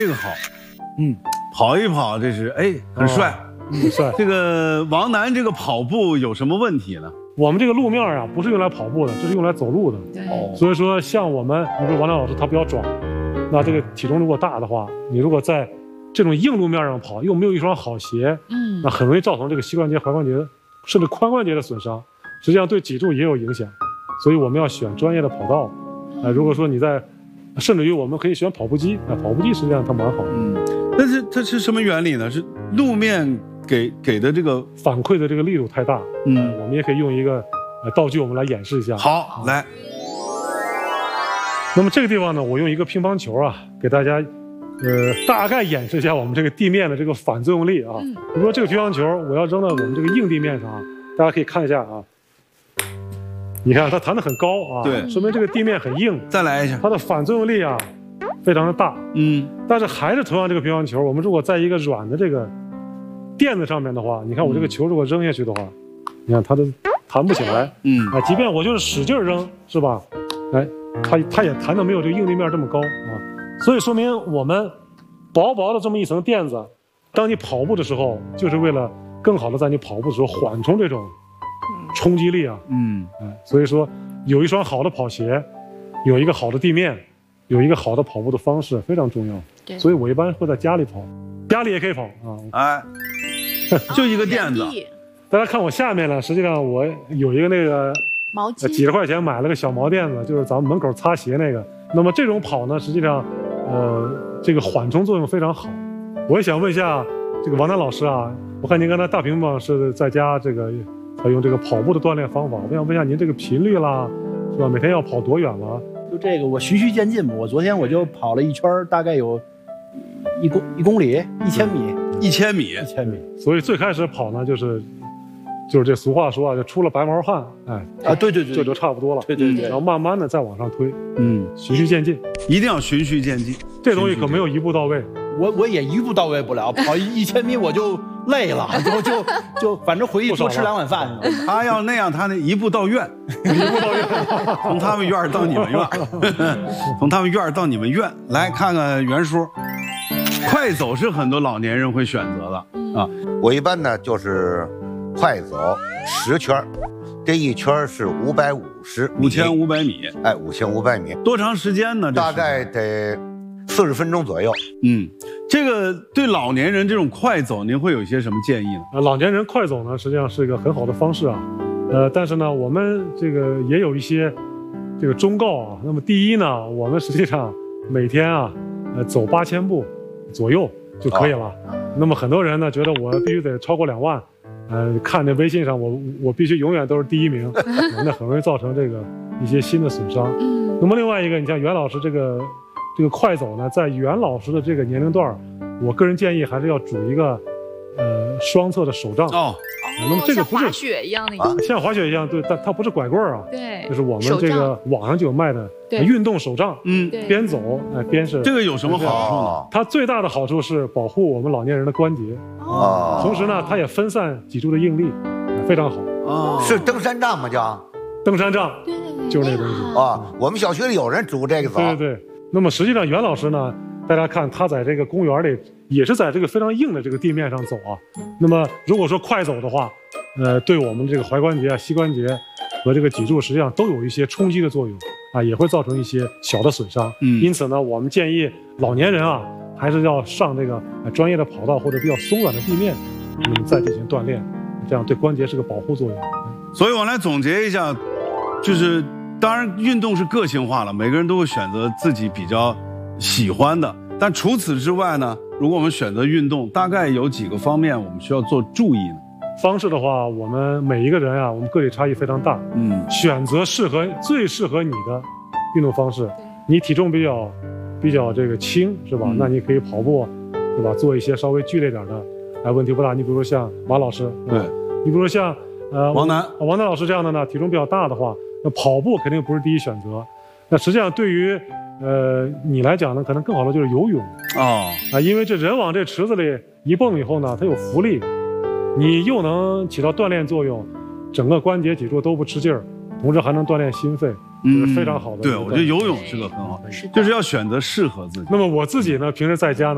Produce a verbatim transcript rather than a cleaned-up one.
这个好，嗯，跑一跑，这是哎，很帅， 很帅。 这个王楠这个跑步有什么问题呢？ 我们这个路面啊，不是用来跑步的，这是用来走路的。 对。 所以说，像我们，你比如王亮老师，他比较壮，那这个体重如果大的话，你如果在这种硬路面上跑，又没有一双好鞋，嗯，那很容易造成这个膝关节、踝关节，甚至髋关节的损伤，实际上对脊柱也有影响。所以我们要选专业的跑道。啊、呃，如果说你在，甚至于我们可以选跑步机，啊，跑步机实际上它蛮好的。 嗯，但是它是什么原理呢？是路面给给的这个反馈的这个力度太大。嗯、呃，我们也可以用一个呃道具，我们来演示一下。 好，来。 那么这个地方呢，我用一个乒乓球啊，给大家，呃，大概演示一下我们这个地面的这个反作用力啊。嗯、比如说这个乒乓球，我要扔到我们这个硬地面上啊，大家可以看一下啊。你看它弹得很高啊， 对， 说明这个地面很硬。 再来一下， 它的反作用力啊，非常的大。嗯，但是还是同样这个乒乓球，我们如果在一个软的这个垫子上面的话，你看我这个球如果扔下去的话，你看它都弹不起来。嗯，啊，即便我就是使劲扔，是吧？哎，它它也弹得没有这个硬地面这么高啊。所以说明我们薄薄的这么一层垫子，当你跑步的时候，就是为了更好的在你跑步的时候缓冲这种冲击力啊，嗯，哎，所以说有一双好的跑鞋，有一个好的地面，有一个好的跑步的方式非常重要。对，所以我一般会在家里跑，家里也可以跑啊。哎， 就一个垫子。 大家看我下面呢，实际上我有一个那个毛巾， 几十块钱买了个小毛垫子，就是咱们门口擦鞋那个。那么这种跑呢，实际上，呃，这个缓冲作用非常好。我也想问一下这个王楠老师啊，我看您刚才大屏幕是在家这个。要用这个跑步的锻炼方法，我想问一下您这个频率啦，是吧？每天要跑多远了？ 就这个，我循序渐进吧。我昨天我就跑了一圈，大概有一公一公里，一千米， 一千米， 一千米。 所以最开始跑呢，就是就是这俗话说啊，就出了白毛汗，哎啊，对对对， 这就差不多了。 对对对， 然后慢慢的再往上推，嗯，循序渐进， 一定要循序渐进。 这东西可没有一步到位。 我我也一步到位不了，跑一千米我就累了，就就就反正回去多吃两碗饭。 他要那样，他那一步到院， 一步到院， 从他们院到你们院，从他们院到你们院。来看看袁叔，快走是很多老年人会选择的啊。 我一般呢就是快走十圈，这一圈是五百五十， 五千五百米。 哎，五千五百米， 多长时间呢？ 大概得四十分钟左右。 嗯，这个对老年人这种快走，您会有一些什么建议呢？ 啊，老年人快走呢，实际上是一个很好的方式啊。呃，但是呢，我们这个也有一些这个忠告啊。那么第一呢，我们实际上每天啊，呃，走八千步左右就可以了。哦、那么很多人呢，觉得我必须得超过两万。呃，看这微信上我我必须永远都是第一名，那很容易造成这个一些新的损伤。那么另外一个，你像袁老师这个。这个快走呢，在袁老师的这个年龄段，我个人建议还是要组一个，呃，双侧的手杖哦。 那么这个不是像滑雪一样的，啊、 像滑雪一样，对，但它不是拐棍啊， 对， 就是我们这个网上就有卖的运动手杖，嗯，边走哎边是。 这个有什么好处呢？ 它最大的好处是保护我们老年人的关节，哦，同时呢，它也分散脊柱的应力，非常好。 哦，是登山杖吗？叫登山杖，对，就是那个东西啊。我们小区里有人拄这个走， 对对对。那么实际上，袁老师呢，大家看他在这个公园里，也是在这个非常硬的这个地面上走啊。那么如果说快走的话，呃，对我们这个踝关节啊、膝关节和这个脊柱，实际上都有一些冲击的作用啊，也会造成一些小的损伤。嗯，因此呢，我们建议老年人啊，还是要上这个呃专业的跑道或者比较松软的地面，那么再进行锻炼，这样对关节是个保护作用。 所以我来总结一下，就是。当然，运动是个性化了，每个人都会选择自己比较喜欢的。但除此之外呢，如果我们选择运动，大概有几个方面我们需要做注意呢？ 方式的话，我们每一个人啊，我们个体差异非常大。嗯，选择适合最适合你的运动方式。你体重比较比较这个轻，是吧？嗯、那你可以跑步，是吧？做一些稍微剧烈点的，哎，问题不大。你比如说像马老师，对，你比如说像呃王楠王楠老师这样的呢，体重比较大的话。那跑步肯定不是第一选择，那实际上对于呃你来讲呢，可能更好的就是游泳哦啊，因为这人往这池子里一蹦以后呢，它有浮力，你又能起到锻炼作用，整个关节脊柱都不吃劲儿，同时还能锻炼心肺，嗯，是非常好的。 对，我觉得游泳是个很好的，就是要选择适合自己。 那么我自己呢，平时在家呢。